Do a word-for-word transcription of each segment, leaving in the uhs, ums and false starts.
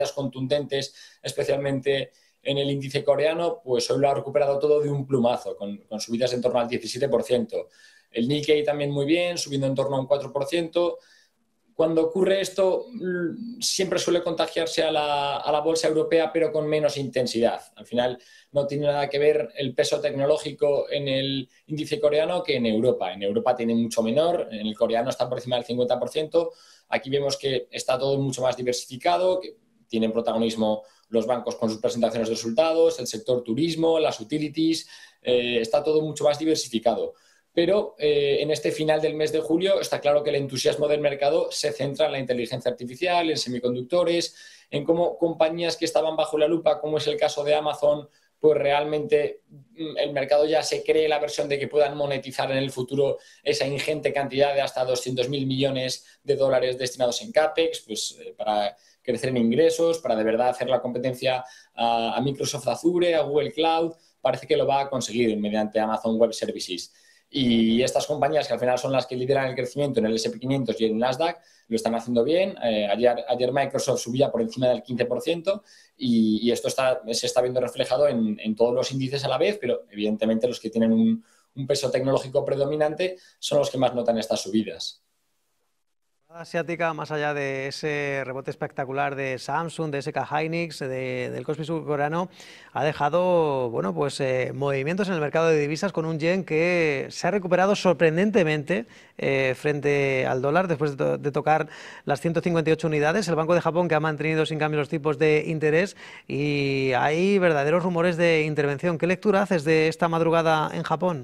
contundentes, especialmente en el índice coreano, pues hoy lo ha recuperado todo de un plumazo, con, con subidas en torno al diecisiete por ciento. El Nikkei también muy bien, subiendo en torno a un cuatro por ciento. Cuando ocurre esto, siempre suele contagiarse a la, a la bolsa europea, pero con menos intensidad. Al final no tiene nada que ver el peso tecnológico en el índice coreano que en Europa. En Europa tiene mucho menor, en el coreano está por encima del cincuenta por ciento. Aquí vemos que está todo mucho más diversificado, que tienen protagonismo los bancos con sus presentaciones de resultados, el sector turismo, las utilities, eh, está todo mucho más diversificado. Pero eh, en este final del mes de julio está claro que el entusiasmo del mercado se centra en la inteligencia artificial, en semiconductores, en cómo compañías que estaban bajo la lupa, como es el caso de Amazon, pues realmente el mercado ya se cree la versión de que puedan monetizar en el futuro esa ingente cantidad de hasta doscientos mil millones de dólares destinados en CAPEX, pues eh, para crecer en ingresos, para de verdad hacer la competencia a, a Microsoft Azure, a Google Cloud. Parece que lo va a conseguir mediante Amazon Web Services. Y estas compañías, que al final son las que lideran el crecimiento en el ese and pe quinientos y en el Nasdaq, lo están haciendo bien. Eh, ayer, ayer Microsoft subía por encima del quince por ciento y, y esto está, se está viendo reflejado en, en todos los índices a la vez, pero evidentemente los que tienen un, un peso tecnológico predominante son los que más notan estas subidas. Asiática, más allá de ese rebote espectacular de Samsung, de S K Hynix, de, del Kospi surcoreano, ha dejado bueno, pues, eh, movimientos en el mercado de divisas con un yen que se ha recuperado sorprendentemente eh, frente al dólar después de, to de tocar las ciento cincuenta y ocho unidades. El Banco de Japón, que ha mantenido sin cambio los tipos de interés, y hay verdaderos rumores de intervención. ¿Qué lectura haces de esta madrugada en Japón?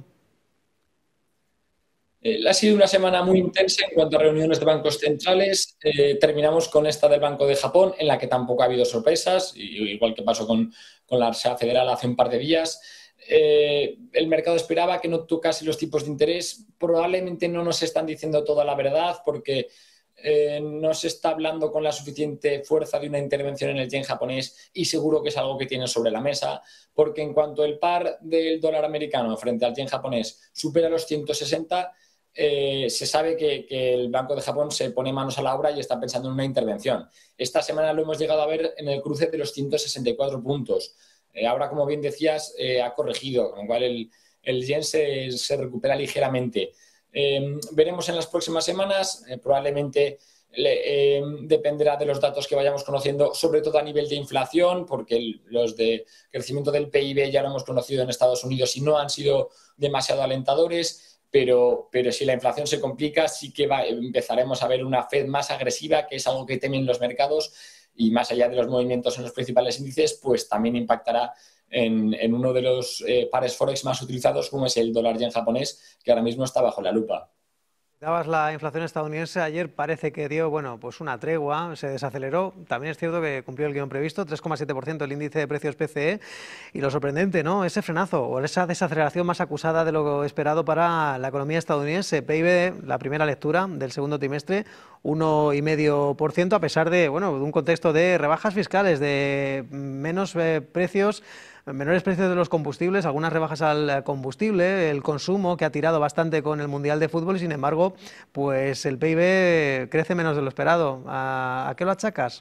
Eh, ha sido una semana muy intensa en cuanto a reuniones de bancos centrales. Eh, terminamos con esta del Banco de Japón, en la que tampoco ha habido sorpresas, igual que pasó con, con la Reserva Federal hace un par de días. Eh, el mercado esperaba que no tocase los tipos de interés. Probablemente no nos están diciendo toda la verdad, porque eh, no se está hablando con la suficiente fuerza de una intervención en el yen japonés, y seguro que es algo que tienen sobre la mesa, porque en cuanto el par del dólar americano frente al yen japonés supera los ciento sesenta, Eh, se sabe que, que el Banco de Japón se pone manos a la obra y está pensando en una intervención. Esta semana lo hemos llegado a ver en el cruce de los ciento sesenta y cuatro puntos. Eh, ahora, como bien decías, eh, ha corregido, con lo cual el, el yen se, se recupera ligeramente. Eh, veremos en las próximas semanas, eh, probablemente le, eh, dependerá de los datos que vayamos conociendo, sobre todo a nivel de inflación, porque el, los de crecimiento del P I B ya lo hemos conocido en Estados Unidos y no han sido demasiado alentadores. Pero, pero si la inflación se complica, sí que va, empezaremos a ver una Fed más agresiva, que es algo que temen los mercados, y más allá de los movimientos en los principales índices, pues también impactará en, en uno de los eh, pares Forex más utilizados, como es el dólar yen japonés, que ahora mismo está bajo la lupa. Dabas la inflación estadounidense, ayer parece que dio bueno, pues una tregua, se desaceleró. También es cierto que cumplió el guión previsto, tres coma siete por ciento el índice de precios P C E, y lo sorprendente, ¿no? Ese frenazo o esa desaceleración más acusada de lo esperado para la economía estadounidense. P I B, la primera lectura del segundo trimestre, uno coma cinco por ciento, a pesar de, bueno, de un contexto de rebajas fiscales, de menos eh, precios, menores precios de los combustibles, algunas rebajas al combustible, el consumo que ha tirado bastante con el Mundial de Fútbol, y sin embargo, pues el P I B crece menos de lo esperado. ¿A, a qué lo achacas?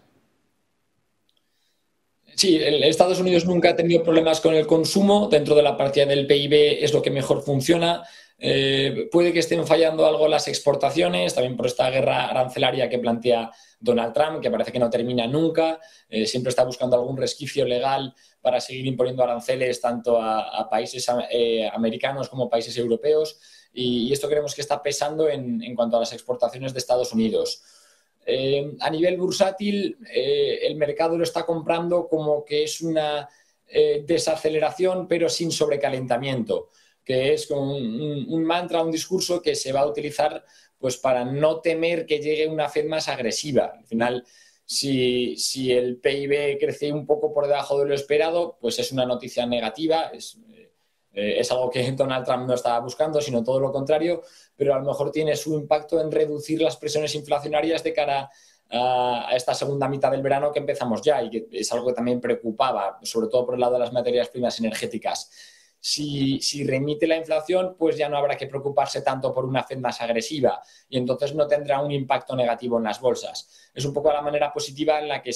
Sí, el Estados Unidos nunca ha tenido problemas con el consumo. Dentro de la partida del P I B es lo que mejor funciona. Eh, puede que estén fallando algo las exportaciones, también por esta guerra arancelaria que plantea Donald Trump, que parece que no termina nunca. Eh, siempre está buscando algún resquicio legal para seguir imponiendo aranceles tanto a, a países eh, americanos como países europeos. Y, y esto creemos que está pesando en, en cuanto a las exportaciones de Estados Unidos. Eh, a nivel bursátil, eh, el mercado lo está comprando como que es una eh, desaceleración, pero sin sobrecalentamiento, que es como un, un mantra, un discurso que se va a utilizar pues, para no temer que llegue una Fed más agresiva. Al final, si, si el P I B crece un poco por debajo de lo esperado, pues es una noticia negativa, es, eh, es algo que Donald Trump no estaba buscando, sino todo lo contrario, pero a lo mejor tiene su impacto en reducir las presiones inflacionarias de cara a, a esta segunda mitad del verano que empezamos ya, y que es algo que también preocupaba, sobre todo por el lado de las materias primas energéticas. Si, si remite la inflación, pues ya no habrá que preocuparse tanto por una Fed más agresiva, y entonces no tendrá un impacto negativo en las bolsas. Es un poco la manera positiva en la que